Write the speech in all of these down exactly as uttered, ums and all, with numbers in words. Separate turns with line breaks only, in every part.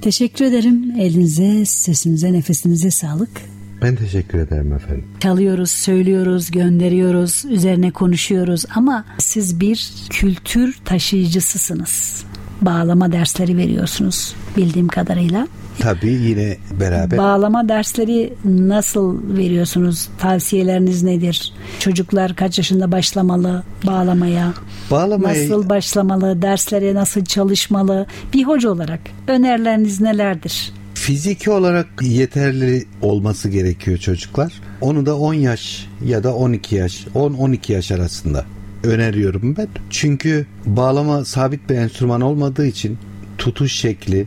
Teşekkür ederim. Elinize, sesinize, nefesinize sağlık.
Ben teşekkür ederim efendim.
Çalıyoruz, söylüyoruz, gönderiyoruz, üzerine konuşuyoruz ama siz bir kültür taşıyıcısısınız. Bağlama dersleri veriyorsunuz bildiğim kadarıyla.
Tabii yine beraber.
Bağlama dersleri nasıl veriyorsunuz? Tavsiyeleriniz nedir? Çocuklar kaç yaşında başlamalı bağlamaya? Bağlamaya nasıl başlamalı? Derslere nasıl çalışmalı? Bir hoca olarak önerileriniz nelerdir?
Fiziki olarak yeterli olması gerekiyor çocuklar. Onu da on yaş ya da on iki yaş, on on iki yaş arasında öneriyorum ben. Çünkü bağlama sabit bir enstrüman olmadığı için tutuş şekli,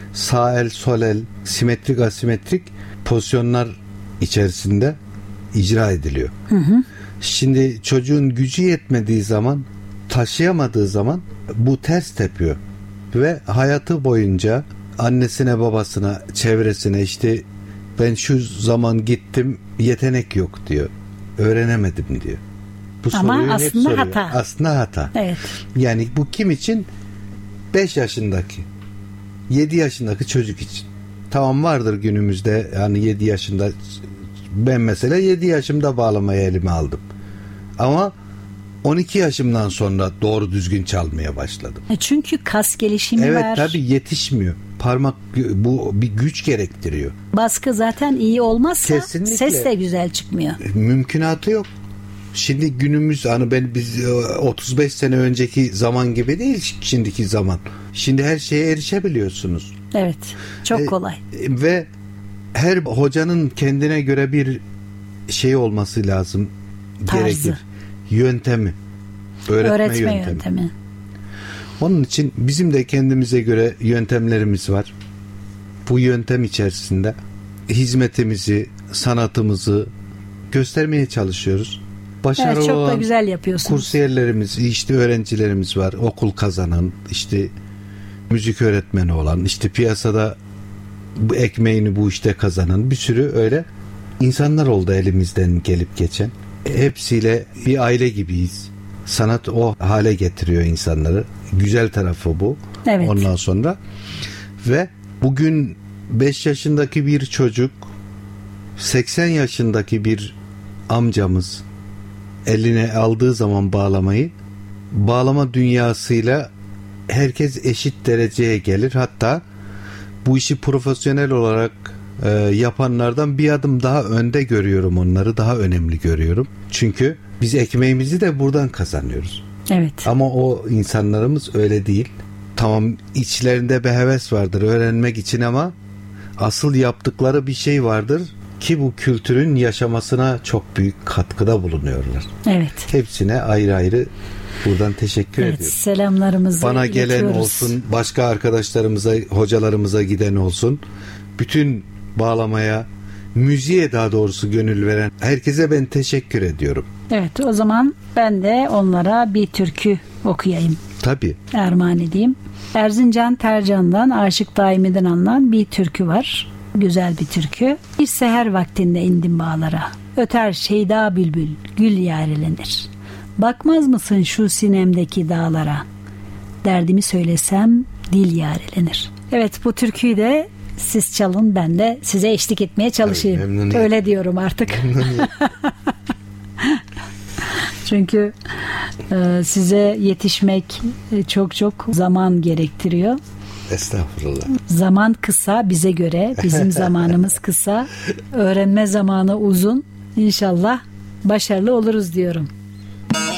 sağ el, sol el, simetrik, asimetrik pozisyonlar içerisinde icra ediliyor. Hı hı. Şimdi çocuğun gücü yetmediği zaman, taşıyamadığı zaman bu ters tepiyor ve hayatı boyunca annesine, babasına, çevresine işte ben şu zaman gittim yetenek yok diyor. Öğrenemedim diyor. Bu
ama aslında hata.
Aslında hata.
Evet.
Yani bu kim için? beş yaşındaki, yedi yaşındaki çocuk için. Tamam, vardır günümüzde yani yedi yaşında, ben mesela yedi yaşımda bağlamayı elime aldım. Ama on iki yaşımdan sonra doğru düzgün çalmaya başladım.
E çünkü kas gelişimi
evet,
var.
Evet tabii yetişmiyor. Parmak bu bir güç gerektiriyor.
Baskı zaten iyi olmazsa
kesinlikle
ses de güzel çıkmıyor.
Mümkünatı yok. Şimdi günümüz hani ben biz otuz beş sene önceki zaman gibi değil şimdiki zaman. Şimdi her şeye erişebiliyorsunuz.
Evet. Çok
e,
kolay.
Ve her hocanın kendine göre bir şey olması lazım.
Tarzı.
Gerekir. Yöntemi. Öğretme,
Öğretme
yöntemi.
yöntemi.
Onun için bizim de kendimize göre yöntemlerimiz var. Bu yöntem içerisinde hizmetimizi, sanatımızı göstermeye çalışıyoruz. Başarılı
evet, çok
olan
da güzel yapıyorsunuz.
Kursiyerlerimiz, işte öğrencilerimiz var. Okul kazanan, işte müzik öğretmeni olan, işte piyasada bu ekmeğini bu işte kazanan bir sürü öyle insanlar oldu elimizden gelip geçen. Hepsiyle bir aile gibiyiz. Sanat o hale getiriyor insanları. Güzel tarafı bu.
Evet.
Ondan sonra ve bugün beş yaşındaki bir çocuk, seksen yaşındaki bir amcamız eline aldığı zaman bağlamayı, bağlama dünyasıyla herkes eşit dereceye gelir. Hatta bu işi profesyonel olarak e, yapanlardan bir adım daha önde görüyorum onları. Daha önemli görüyorum. Çünkü biz ekmeğimizi de buradan kazanıyoruz.
Evet.
Ama o insanlarımız öyle değil. Tamam, içlerinde bir heves vardır öğrenmek için ama asıl yaptıkları bir şey vardır ki bu kültürün yaşamasına çok büyük katkıda bulunuyorlar.
Evet.
Hepsine ayrı ayrı buradan teşekkür
evet,
ediyorum.
Selamlarımızı
bana gelen
iletiyoruz.
olsun, başka arkadaşlarımıza, hocalarımıza giden olsun. Bütün bağlamaya, müziğe daha doğrusu gönül veren herkese ben teşekkür ediyorum.
Evet, o zaman ben de onlara bir türkü okuyayım.
Tabii.
Armağan edeyim. Erzincan Tercan'dan, Aşık Daimi'den alınan bir türkü var. Güzel bir türkü. Bir seher vaktinde indim bağlara. Öter şeyda bülbül, gül yarelenir. Bakmaz mısın şu sinemdeki dağlara? Derdimi söylesem dil yarelenir. Evet, bu türküyü de siz çalın, ben de size eşlik etmeye çalışayım.
Tabii,
öyle diyorum artık. Çünkü e, size yetişmek çok çok zaman gerektiriyor.
Estağfurullah.
Zaman kısa bize göre, bizim zamanımız kısa. Öğrenme zamanı uzun. İnşallah başarılı oluruz diyorum.